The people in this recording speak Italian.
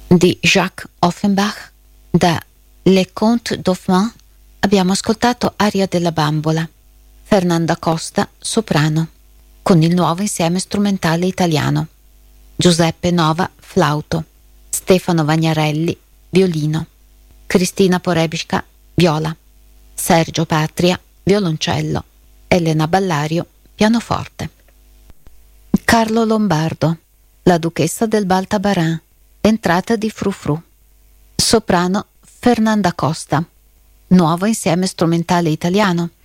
di Jacques Offenbach. Da Le Conte Dauphin abbiamo ascoltato Aria della bambola, Fernanda Costa, soprano, con il nuovo insieme strumentale italiano, Giuseppe Nova, flauto, Stefano Vagnarelli, violino, Cristina Porebisca, viola, Sergio Patria, violoncello, Elena Ballario, pianoforte. Carlo Lombardo, La duchessa del Baltabarin, entrata di Frufru, soprano Fernanda Costa, nuovo insieme strumentale italiano,